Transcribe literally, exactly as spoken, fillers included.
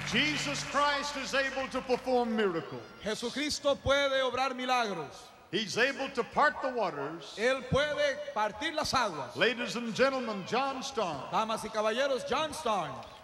Jesus Christ is able to perform miracles. Jesucristo puede obrar milagros. He's able to part the waters. Él puede partir las aguas. Ladies and gentlemen, John Starnes. Damas y caballeros, John Starnes.